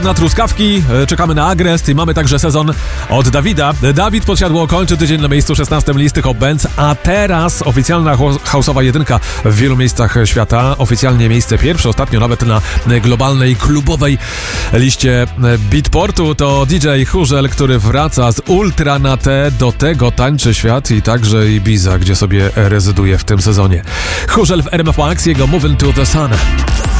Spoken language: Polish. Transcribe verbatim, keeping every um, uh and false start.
Na truskawki, czekamy na Agrest i mamy także sezon od Dawida. Dawid Podsiadło kończy tydzień na miejscu szesnastym listy Hot Bands, a teraz oficjalna house'owa jedynka w wielu miejscach świata. Oficjalnie miejsce pierwsze, ostatnio nawet na globalnej klubowej liście Beatportu. To D J Churzel, który wraca z Ultra na T. Do tego tańczy świat i także Ibiza, gdzie sobie rezyduje w tym sezonie. Churzel w R M F Max, jego Moving to the Sun.